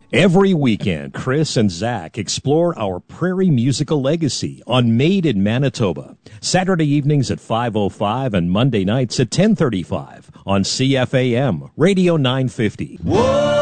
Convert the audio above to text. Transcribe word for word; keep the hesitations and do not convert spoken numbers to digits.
Every weekend, Chris and Zach explore our prairie musical legacy on Made in Manitoba. Saturday evenings at five oh five and Monday nights at ten thirty-five on C F A M, Radio nine fifty. Whoa!